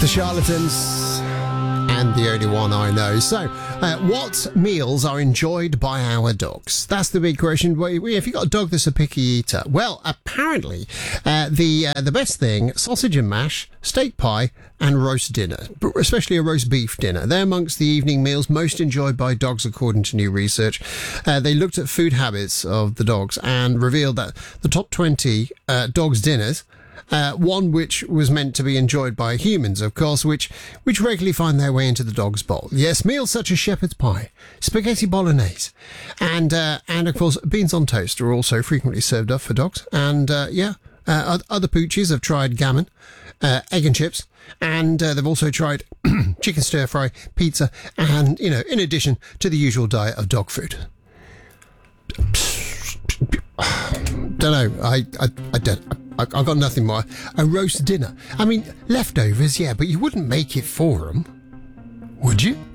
The Charlatans, and the only one I know. So, what meals are enjoyed by our dogs? That's the big question. If you've got a dog that's a picky eater, well, apparently, the best thing, sausage and mash, steak pie, and roast dinner, especially a roast beef dinner. They're amongst the evening meals most enjoyed by dogs, according to new research. They looked at food habits of the dogs and revealed that the top 20 dogs' dinners, one which was meant to be enjoyed by humans, of course, which regularly find their way into the dog's bowl. Yes, meals such as shepherd's pie, spaghetti bolognese, and of course, beans on toast are also frequently served up for dogs. And other pooches have tried gammon, egg and chips, and they've also tried chicken stir fry, pizza, and in addition to the usual diet of dog food. Don't know. I've got nothing more. A roast dinner. I mean, leftovers, yeah, but you wouldn't make it for them, would you?